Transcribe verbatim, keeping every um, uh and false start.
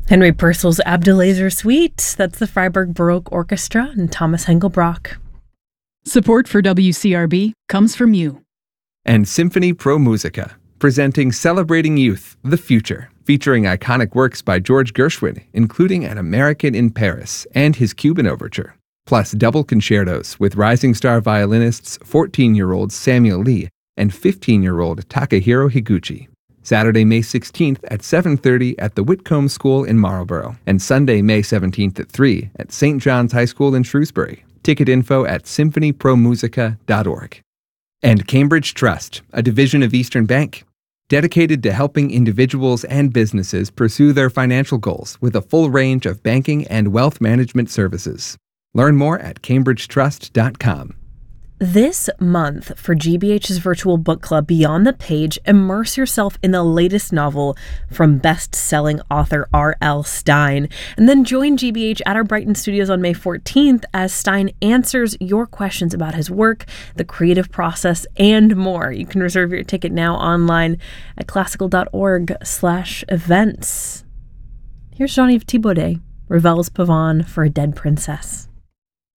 Henry Purcell's Abdelaziz Suite. That's the Freiburg Baroque Orchestra and Thomas Hengelbrock. Support for W C R B comes from you. And Symphony Pro Musica, presenting Celebrating Youth, the Future, featuring iconic works by George Gershwin, including An American in Paris and his Cuban Overture, plus double concertos with rising star violinists fourteen-year-old Samuel Lee and fifteen-year-old Takahiro Higuchi. Saturday, May sixteenth at seven thirty at the Whitcomb School in Marlborough, and Sunday, May seventeenth at three at Saint John's High School in Shrewsbury. Ticket info at symphony pro musica dot org. And Cambridge Trust, a division of Eastern Bank, dedicated to helping individuals and businesses pursue their financial goals with a full range of banking and wealth management services. Learn more at cambridge trust dot com. This month, for G B H's virtual book club Beyond the Page, immerse yourself in the latest novel from best-selling author R L. Stine. And then join G B H at our Brighton studios on May fourteenth as Stine answers your questions about his work, the creative process, and more. You can reserve your ticket now online at classical.org slash events. Here's Jean-Yves Thibaudet, Ravel's Pavane for a Dead Princess.